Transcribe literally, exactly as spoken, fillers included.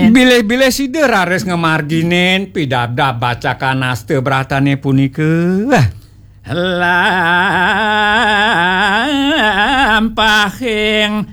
marginen. Bilih-bilih sider rares ngemarginen pidabda bacakan aste bratane punike. Lampahing